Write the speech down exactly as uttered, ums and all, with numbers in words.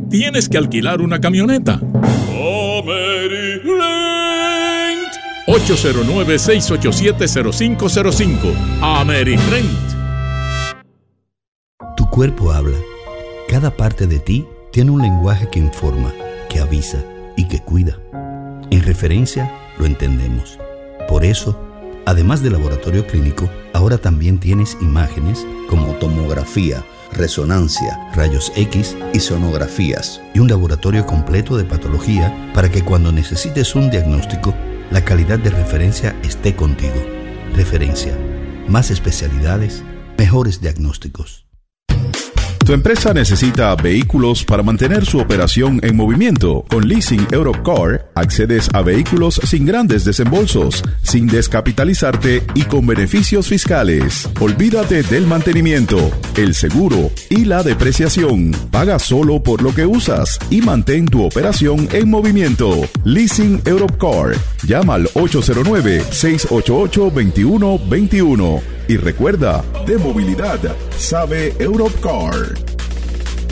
tienes que alquilar una camioneta. ocho cero nueve, seis ocho siete, cero cinco cero cinco. AmeriRent. Tu cuerpo habla. Cada parte de ti tiene un lenguaje que informa, que avisa y que cuida. En Referencia lo entendemos. Por eso, además del laboratorio clínico, ahora también tienes imágenes como tomografía, resonancia, rayos X y sonografías, y un laboratorio completo de patología para que cuando necesites un diagnóstico, la calidad de Referencia esté contigo. Referencia. Más especialidades, mejores diagnósticos. Tu empresa necesita vehículos para mantener su operación en movimiento. Con Leasing Europcar accedes a vehículos sin grandes desembolsos, sin descapitalizarte y con beneficios fiscales. Olvídate del mantenimiento, el seguro y la depreciación. Paga solo por lo que usas y mantén tu operación en movimiento. Leasing Europcar. Llama al ocho cero nueve, seis ocho ocho, dos uno dos uno. Y recuerda, de movilidad sabe Europcar.